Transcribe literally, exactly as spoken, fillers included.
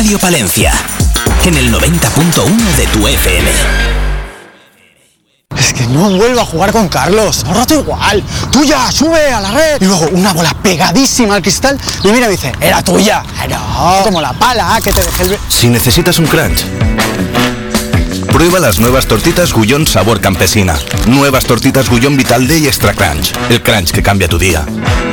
Radio Palencia, en el noventa punto uno de tu F M. Es que no vuelvo a jugar con Carlos, un rato igual. Tuya, sube a la red. Y luego una bola pegadísima al cristal y mira y me dice, era tuya. No, como la pala que te dejé el... Si necesitas un crunch, prueba las nuevas tortitas Gullón sabor campesina. Nuevas tortitas Gullón Vital Day Extra Crunch. El crunch que cambia tu día.